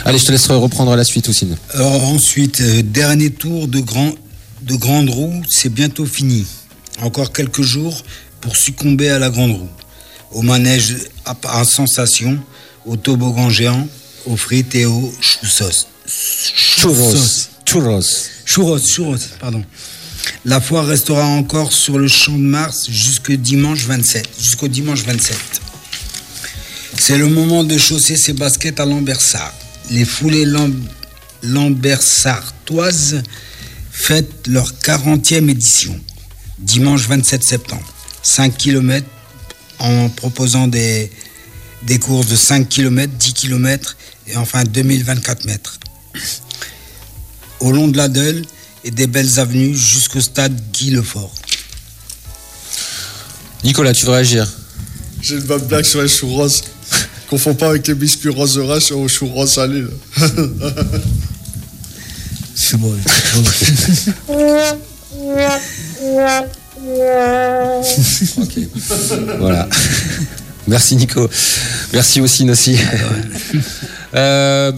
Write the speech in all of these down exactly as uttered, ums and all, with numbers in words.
Allez, je te laisse reprendre la suite, Houssine. Alors ensuite, euh, dernier tour de, grand, de grande roue, c'est bientôt fini. Encore quelques jours pour succomber à la grande roue. Au manège à, à sensation, au toboggan géant, aux frites et aux churros. Churros. Churros. Churros, churros, pardon. La foire restera encore sur le Champ de Mars jusqu'au dimanche vingt-sept. Jusqu'au dimanche vingt-sept. C'est le moment de chausser ses baskets à Lambersart. Les foulées lam- lambersartoises fêtent leur quarantième édition. Dimanche vingt-sept septembre. cinq kilomètres en proposant des, des courses de cinq kilomètres, dix kilomètres et enfin deux mille vingt-quatre mètres. Au long de la Deule et des belles avenues jusqu'au stade Guy Lefort. Nicolas, tu veux réagir? J'ai une bonne blague sur les churros. Confonds pas avec les biscuits Rosera sur les churros salés. C'est bon. Ok. Voilà. Merci Nico. Merci aussi aussi. euh,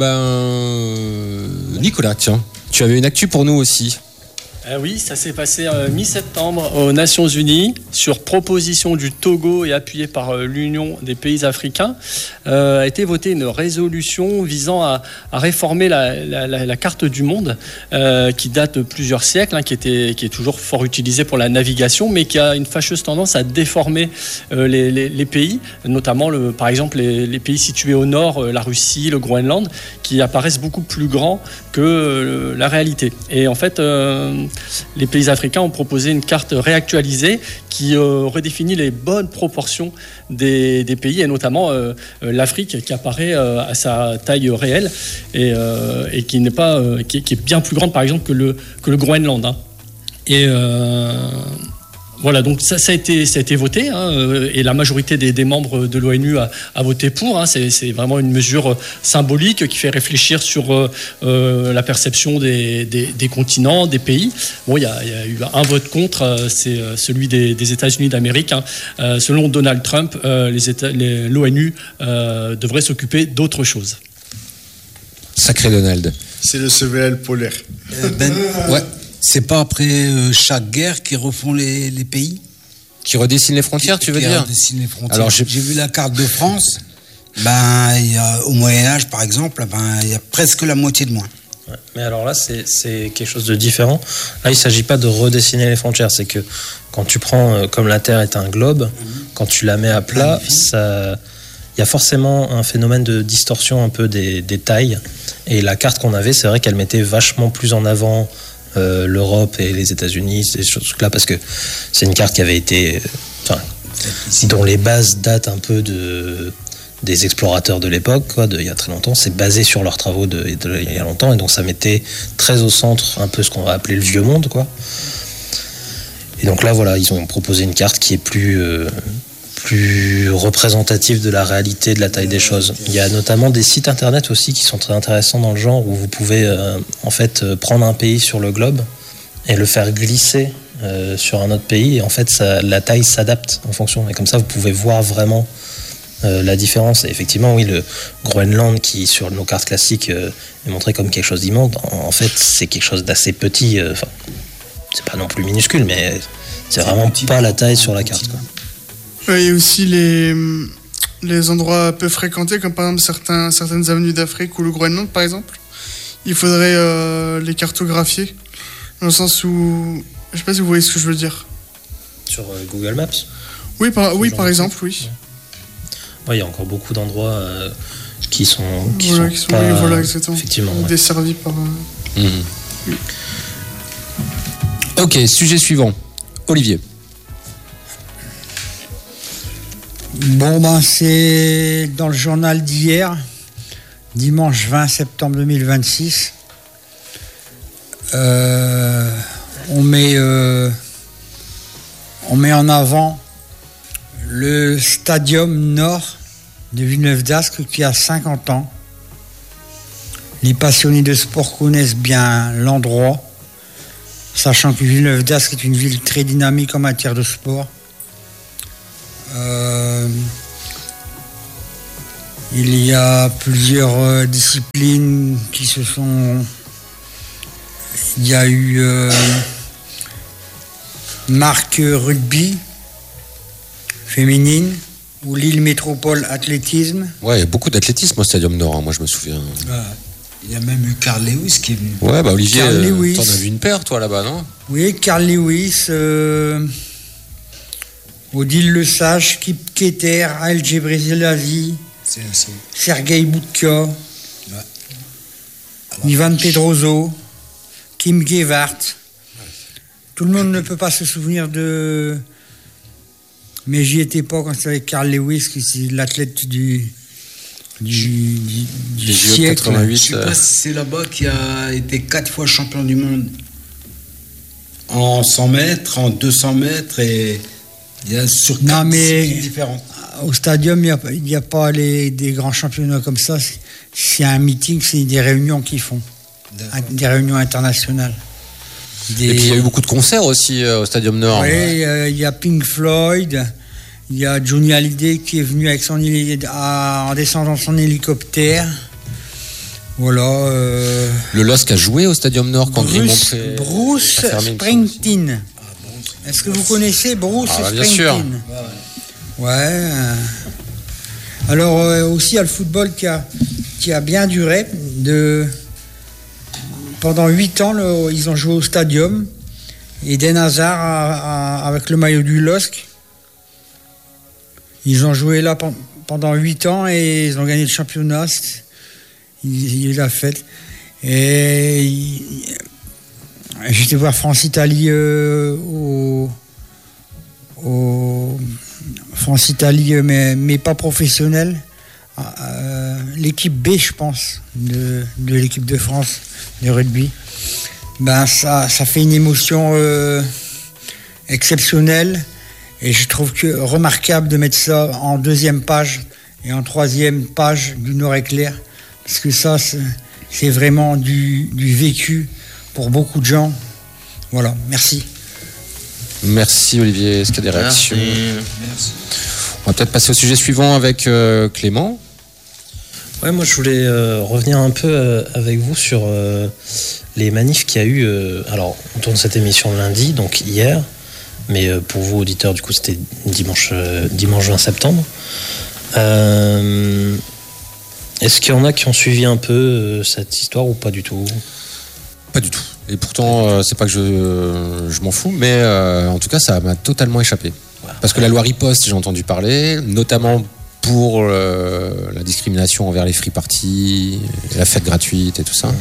ben Nicolas, tiens, tu avais une actu pour nous aussi. Euh, oui, ça s'est passé euh, mi-septembre aux Nations Unies sur proposition du Togo et appuyé par euh, l'Union des pays africains. Euh, a été votée une résolution visant à, à réformer la, la, la, la carte du monde euh, qui date de plusieurs siècles, hein, qui, était, qui est toujours fort utilisée pour la navigation, mais qui a une fâcheuse tendance à déformer euh, les, les, les pays, notamment le, par exemple les, les pays situés au nord, euh, la Russie, le Groenland, qui apparaissent beaucoup plus grands que euh, la réalité. Et en fait, euh, les pays africains ont proposé une carte réactualisée qui euh, redéfinit les bonnes proportions des, des pays, et notamment euh, l'Afrique qui apparaît euh, à sa taille réelle et, euh, et qui n'est pas, euh, qui, qui est bien plus grande par exemple que le, que le Groenland. Hein. Et euh, voilà, donc ça, ça, a été, ça a été voté, hein, et la majorité des, des membres de l'ONU a, a voté pour. Hein, c'est, c'est vraiment une mesure symbolique qui fait réfléchir sur euh, la perception des, des, des continents, des pays. Bon, il y, y a eu un vote contre, c'est celui des, des États-Unis d'Amérique. Hein. Euh, selon Donald Trump, euh, les États, les, l'ONU euh, devrait s'occuper d'autre chose. Sacré Donald. C'est le C V L polaire. Euh, ben, ouais. C'est pas après euh, chaque guerre qu'ils refont les, les pays? Qui redessinent les frontières, qui, tu veux qui dire? redessinent les frontières. Alors, j'ai... j'ai vu la carte de France. Ben, y a, au Moyen-Âge, par exemple, ben, il y a presque la moitié de moins. Ouais, mais alors là, c'est, c'est quelque chose de différent. Là, il ne s'agit pas de redessiner les frontières. C'est que quand tu prends, euh, comme la Terre est un globe, mmh. quand tu la mets à plat, ça... il y a forcément un phénomène de distorsion un peu des, des tailles. Et la carte qu'on avait, c'est vrai qu'elle mettait vachement plus en avant Euh, l'Europe et les États-Unis, ces choses-là, parce que c'est une carte qui avait été, enfin, dont les bases datent un peu de des explorateurs de l'époque, quoi, de il y a très longtemps. C'est basé sur leurs travaux de, de, de il y a longtemps, et donc ça mettait très au centre un peu ce qu'on va appeler le vieux monde, quoi. Et donc là, voilà, ils ont proposé une carte qui est plus euh, plus représentative de la réalité, de la taille des choses. Il y a notamment des sites internet aussi qui sont très intéressants dans le genre, où vous pouvez euh, en fait euh, prendre un pays sur le globe et le faire glisser euh, sur un autre pays, et en fait ça, la taille s'adapte en fonction, et comme ça vous pouvez voir vraiment euh, la différence. Et effectivement, oui, le Groenland qui sur nos cartes classiques euh, est montré comme quelque chose d'immense, en, en fait c'est quelque chose d'assez petit, enfin euh, c'est pas non plus minuscule, mais c'est, c'est vraiment pas la taille sur la carte, quoi. Il y a aussi les, les endroits peu fréquentés, comme par exemple certains, certaines avenues d'Afrique ou le Groenland, par exemple. Il faudrait euh, les cartographier, dans le sens où... Je sais pas si vous voyez ce que je veux dire. Sur euh, Google Maps? Oui, par, oui, par exemple, oui. Ouais, il y a encore beaucoup d'endroits euh, qui sont, qui voilà, sont, qui sont pas... oui, voilà, exactement. Effectivement, ouais. Desservis par... Euh... Mmh. Oui. Ok, sujet suivant. Olivier. Bon, ben, c'est dans le journal d'hier, dimanche vingt septembre deux mille vingt-six. Euh, on met, euh, on met en avant le Stadium Nord de Villeneuve-d'Ascq qui a cinquante ans. Les passionnés de sport connaissent bien l'endroit, sachant que Villeneuve-d'Ascq est une ville très dynamique en matière de sport. Euh, Il y a plusieurs euh, disciplines qui se sont... Il y a eu euh, marque rugby féminine ou Lille Métropole athlétisme. Ouais, il y a beaucoup d'athlétisme au Stadium Nord, hein, moi je me souviens. Ah, il y a même eu Carl Lewis qui est venu. Ouais, bah Olivier, Carl euh, Lewis. t'en as vu une paire toi là-bas, non? Oui, Carl Lewis, euh, Odile Le Sage, Kip Keter, Alger Brésil-Asie, C'est aussi. Sergei Boudka, Ivan Pedroso, Kim Gewart. Tout le monde ne peut pas se souvenir de... Mais j'y étais pas quand c'était avec Carl Lewis, qui c'est l'athlète du, du, du, du Les J O de siècle. quatre-vingt-huit. Je sais euh, pas si c'est là-bas qui a été quatre fois champion du monde en cent mètres, en deux cents mètres et il y a sur Non, quatre mais- disciplines différentes. Au stadium, il n'y a, pas- il y a pas les, des grands championnats comme ça. C'est, c'est un meeting, c'est des réunions qu'ils font. D'accord. Des réunions internationales. Des- Et puis il y a eu beaucoup de concerts aussi euh, au Stadium Nord. Oui, euh, il y a Pink Floyd, il y a Johnny Hallyday qui est venu avec son héli- à- en descendant de son hélicoptère. Voilà. euh, Le L O S C a joué au Stadium Nord quand Gris Bruce, montrait. Bruce a fermé, il me semble aussi. Springsteen. Est-ce que vous connaissez Bruce Ah, bah, bien Springsteen? Ouais. euh, Alors euh, aussi il y a le football qui a, qui a bien duré. De... Pendant huit ans, le- ils ont joué au stadium. Et Eden Hazard, a- a- avec le maillot du L O S C, ils ont joué là pen- pendant huit ans et ils ont gagné le championnat. C'est- Il, il a fait. Et il- j'étais voir France-Italie euh, au, au France-Italie, mais, mais pas professionnel. Euh, l'équipe B, je pense, de, de l'équipe de France de rugby. Ben, ça, ça fait une émotion euh, exceptionnelle. Et je trouve que remarquable de mettre ça en deuxième page et en troisième page du Nord Éclair. Parce que ça, c'est, c'est vraiment du, du vécu pour beaucoup de gens. Voilà, merci. Merci Olivier, est-ce qu'il y a des réactions? Merci. On va peut-être passer au sujet suivant avec euh, Clément. Ouais, moi je voulais euh, revenir un peu euh, avec vous sur euh, les manifs qu'il y a eu. euh, alors, on tourne cette émission lundi, donc hier, mais euh, pour vous auditeurs, du coup, c'était dimanche, euh, dimanche vingt septembre. Euh, Est-ce qu'il y en a qui ont suivi un peu euh, cette histoire ou pas du tout? Pas du tout. Et pourtant, euh, c'est pas que je, je m'en fous, mais euh, en tout cas, ça m'a totalement échappé. Voilà. Parce que la loi riposte, j'ai entendu parler, notamment pour euh, la discrimination envers les free parties, la fête gratuite et tout ça.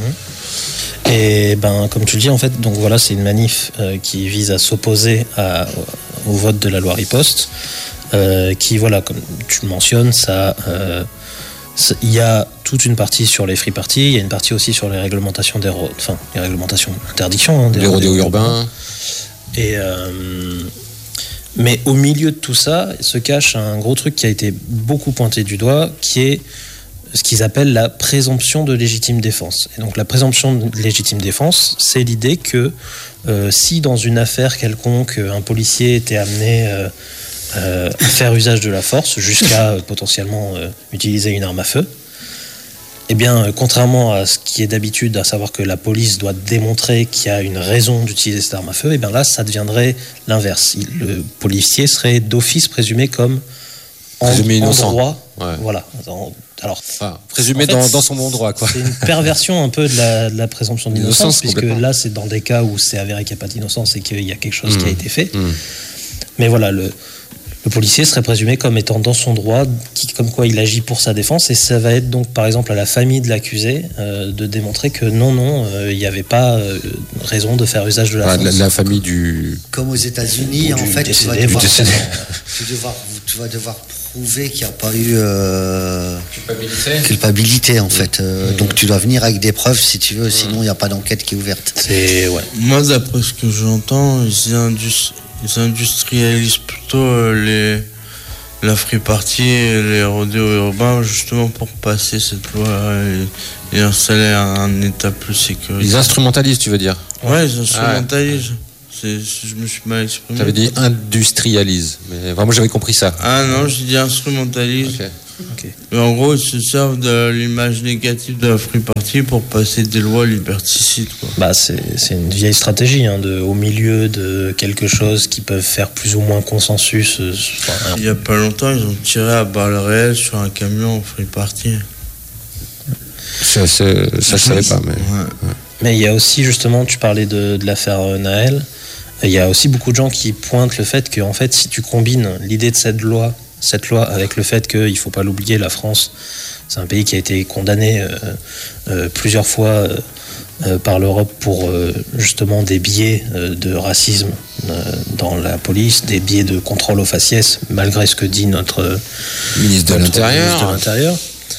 Et ben, comme tu le dis, en fait, donc voilà, c'est une manif euh, qui vise à s'opposer à- au vote de la loi riposte, euh, qui, voilà, comme tu le mentionnes, ça, euh, ça- il y a toute une partie sur les free parties, il y a une partie aussi sur les réglementations des, ro- enfin, les réglementations, interdiction hein, des Les rodéos rodéos urbains. Et euh, mais au milieu de tout ça se cache un gros truc qui a été beaucoup pointé du doigt, qui est ce qu'ils appellent la présomption de légitime défense. Et donc la présomption de légitime défense, c'est l'idée que euh, si dans une affaire quelconque, un policier était amené euh, euh, à faire usage de la force jusqu'à euh, potentiellement euh, utiliser une arme à feu, eh bien, euh, contrairement à ce qui est d'habitude, à savoir que la police doit démontrer qu'il y a une raison d'utiliser cette arme à feu, eh bien là, ça deviendrait l'inverse. Il- Le policier serait d'office présumé comme en, Présumé en innocent. droit. Ouais. Voilà. En- alors, Enfin, présumé en fait, dans, dans son bon droit, quoi. c'est une perversion un peu de la, de la présomption d'innocence, D'innocence, puisque complètement. là, c'est dans des cas où c'est avéré qu'il n'y a pas d'innocence et qu'il y a quelque chose qui a Mmh. été fait. Mmh. Mais voilà, le, le policier serait présumé comme étant dans son droit, qui, comme quoi il agit pour sa défense, et ça va être donc par exemple à la famille de l'accusé euh, de démontrer que non, non, euh, il n'y avait pas euh, raison de faire usage de la Voilà, force. la, la famille du. Comme aux États-Unis, Ou en du fait, tu vas, décédé, devoir, du décédé. tu, devoir- tu vas devoir prouver qu'il n'y a pas eu euh, Culpabilité. culpabilité, en fait. Euh, Donc tu dois venir avec des preuves, si tu veux, sinon il n'y a pas d'enquête qui est ouverte. C'est ouais. Moi, d'après ce que j'entends, ils, indus- ils industrialisent plutôt euh, les, la free party et les rodéos urbains justement pour passer cette loi et, et installer un, un état plus sécurisé. Ils instrumentalisent, tu veux dire? Ouais, ils instrumentalisent. C'est, c'est- je me suis mal exprimé. J'avais dit industrialise. Mais enfin, moi, j'avais compris ça. Ah non, j'ai dit instrumentalise. Ok. Ok. Mais en gros, ils se servent de l'image négative de la Free Party pour passer des lois liberticides, quoi. Bah, c'est, c'est une vieille stratégie, hein, de, au milieu de quelque chose qui peuvent faire plus ou moins consensus. euh, enfin, Il y a pas longtemps, ils ont tiré à balles réelles sur un camion en Free Party. Ça, c'est- ça, je savais pas, mais. Ouais. Mais il y a aussi, justement, tu parlais de, de l'affaire euh, Naël, il y a aussi beaucoup de gens qui pointent le fait que, en fait, si tu combines l'idée de cette loi, cette loi avec le fait qu'il ne faut pas l'oublier, la France, c'est un pays qui a été condamné euh, euh, plusieurs fois euh, euh, par l'Europe pour euh, justement des biais euh, de racisme euh, dans la police, des biais de contrôle aux faciès, malgré ce que dit notre euh, Ministre de notre l'Intérieur. ministre de l'Intérieur.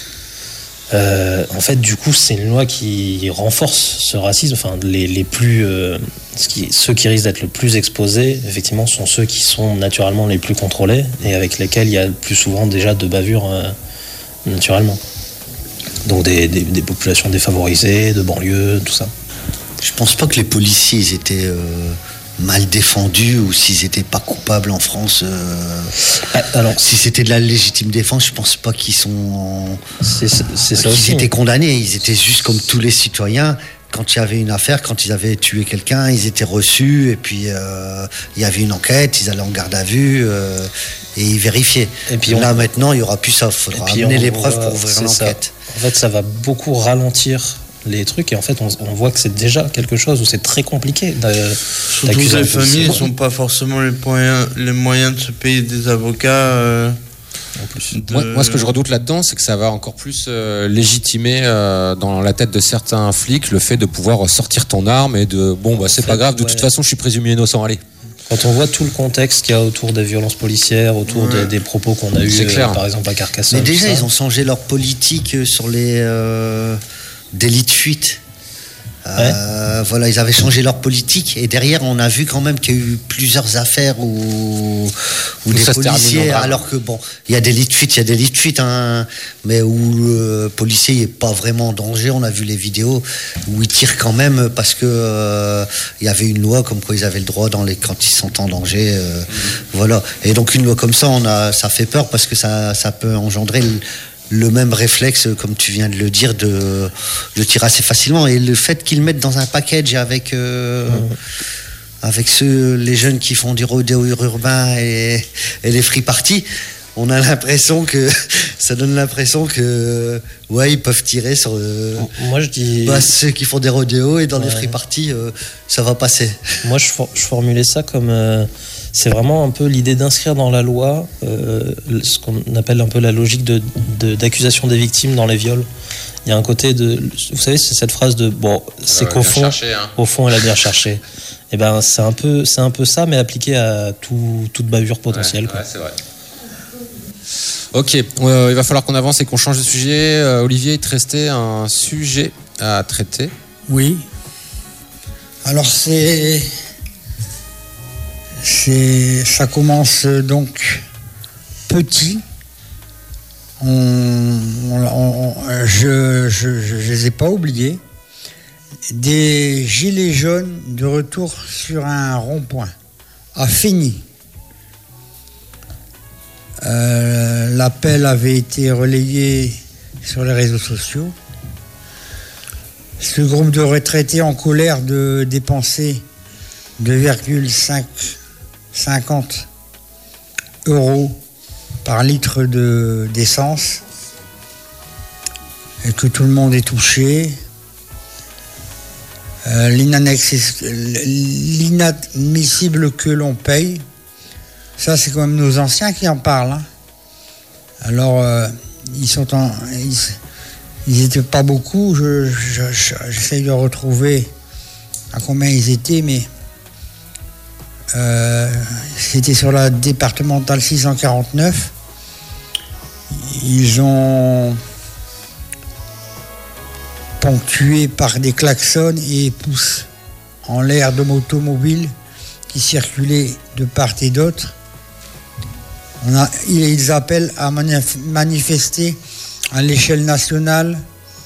Euh, en fait, du coup, c'est une loi qui renforce ce racisme. Enfin, les, les plus, euh, ce qui, ceux qui risquent d'être le plus exposés, effectivement, sont ceux qui sont naturellement les plus contrôlés et avec lesquels il y a le plus souvent déjà de bavures euh, naturellement. Donc des, des, des populations défavorisées, de banlieue, tout ça. Je pense pas que les policiers ils étaient euh, mal défendus ou s'ils étaient pas coupables en France. euh, Ah, alors, Si c'était de la légitime défense, je pense pas qu'ils sont en- c'est, c'est c'est ça qu'ils aussi. étaient condamnés. Ils étaient juste comme tous les citoyens. Quand il y avait une affaire, quand ils avaient tué quelqu'un, ils étaient reçus et puis euh, il y avait une enquête, ils allaient en garde à vue euh, et ils vérifiaient. Et puis on- Là maintenant, il y aura plus ça. Il Et faudra puis amener on les preuves voit- pour ouvrir c'est ça. l'enquête. En fait, ça va beaucoup ralentir les trucs et en fait, on, on voit que c'est déjà quelque chose où c'est très compliqué d'a- Surtout d'accuser que un les familles policier. n'ont pas forcément les moyens, les moyens de se payer des avocats. euh, En plus. de- Moi, moi, ce que je redoute là-dedans, c'est que ça va encore plus euh, légitimer euh, dans la tête de certains flics le fait de pouvoir sortir ton arme et de bon, bah c'est En pas fait, grave, de ouais. toute façon, je suis présumé innocent, allez. Quand on voit tout le contexte qu'il y a autour des violences policières, autour Ouais. des, des propos qu'on a eu, C'est clair. par exemple à Carcassonne. Mais déjà, tout ça. ils ont changé leur politique euh, sur les euh, délits de fuite. Euh, Voilà, ils avaient changé leur politique et derrière, on a vu quand même qu'il y a eu plusieurs affaires où, où des ça se termine en policiers, drame. alors que bon, il y a des lits de fuite, il y a des lits de fuite, hein, mais où le policier n'est pas vraiment en danger. On a vu les vidéos où ils tirent quand même parce que euh, il y avait une loi comme quoi ils avaient le droit dans les quand ils sont en danger. euh, Voilà, et donc une loi comme ça, on a, ça fait peur parce que ça, ça peut engendrer le, le même réflexe, comme tu viens de le dire, de, de tirer assez facilement. Et le fait qu'ils le mettent dans un package avec, euh, avec ceux, les jeunes qui font du rodéo urbain et, et les free parties, on a l'impression que ça donne l'impression que ouais, ils peuvent tirer sur euh, Moi, je dis. bah, ceux qui font des rodéos et dans les Ouais. free parties, euh, ça va passer. Moi, je, for- je formulais ça comme. euh, c'est vraiment un peu l'idée d'inscrire dans la loi euh, ce qu'on appelle un peu la logique de, de- d'accusation des victimes dans les viols. Il y a un côté de. Vous savez, c'est cette phrase de. Bon, c'est qu'au fond, au fond, elle a bien cherché. Et ben, c'est un peu, c'est un peu ça, mais appliqué à tout, toute bavure potentielle. quoi. c'est vrai. Ok, euh, il va falloir qu'on avance et qu'on change de sujet. Euh, Olivier, il te restait un sujet à traiter. Oui. Alors c'est, c'est, ça commence donc petit. On, on- on- je, je, je, je les ai pas oubliés. Des gilets jaunes de retour sur un rond-point à Figny. Euh, l'appel avait été relayé sur les réseaux sociaux. Ce groupe de retraités en colère de dépenser deux virgule cinquante euros par litre de, d'essence et que tout le monde est touché. Euh, l'inanex- l'inadmissible que l'on paye, ça c'est quand même nos anciens qui en parlent. hein. Alors euh, ils sont en, ils, ils étaient pas beaucoup. Je, je- je- j'essaye de retrouver à combien ils étaient, mais euh, c'était sur la départementale six cent quarante-neuf. Ils ont ponctué par des klaxons et pouces en l'air de motomobiles qui circulaient de part et d'autre. On a, ils appellent à manif- manifester à l'échelle nationale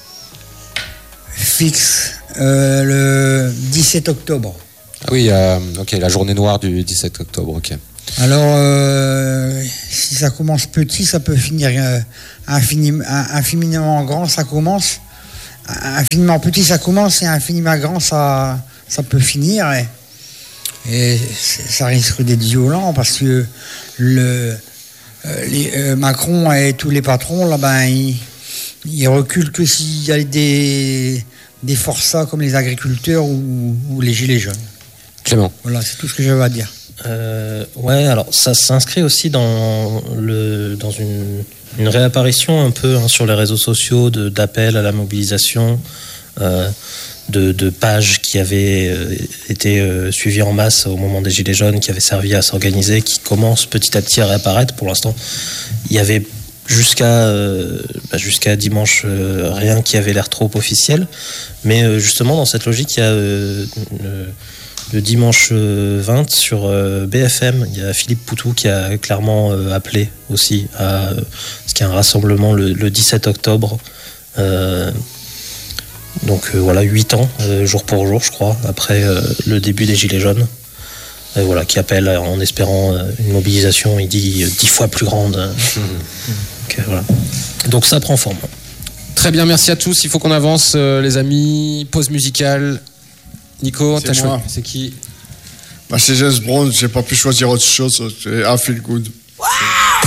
fixe euh, le dix-sept octobre. Ah oui, euh, ok, la journée noire du dix-sept octobre, ok. Alors, euh, si ça commence petit, ça peut finir euh, infinim, infiniment grand, ça commence. Infiniment petit, ça commence, et infiniment grand, ça, ça peut finir. Et, et ça risque d'être violent parce que le, euh, les, euh, Macron et tous les patrons, là, ben, ils, ils reculent que s'il y a des, des forçats comme les agriculteurs ou, ou les gilets jaunes. Clément. Voilà, c'est tout ce que j'avais à dire. Euh, ouais, alors ça s'inscrit aussi dans, le, dans une, une réapparition un peu hein, sur les réseaux sociaux de, d'appels à la mobilisation, euh, de, de pages qui avaient euh, été euh, suivies en masse au moment des Gilets jaunes, qui avaient servi à s'organiser, qui commencent petit à petit à réapparaître. Pour l'instant, il y avait jusqu'à, euh, bah, jusqu'à dimanche euh, rien qui avait l'air trop officiel, mais euh, justement dans cette logique, il y a euh, une, le dimanche vingt sur B F M, il y a Philippe Poutou qui a clairement appelé aussi à ce qu'il y a un rassemblement le, le dix-sept octobre. Euh, donc euh, voilà, huit ans, euh, jour pour jour, je crois, après euh, le début des Gilets jaunes. Et voilà, qui appelle en espérant euh, une mobilisation, il dit dix fois plus grande. Mmh. Donc, euh, voilà. Donc ça prend forme. Très bien, merci à tous. Il faut qu'on avance, euh, les amis. Pause musicale. Nico, t'as choisi. C'est qui? Bah, c'est James Brown, j'ai pas pu choisir autre chose. C'est I Feel Good.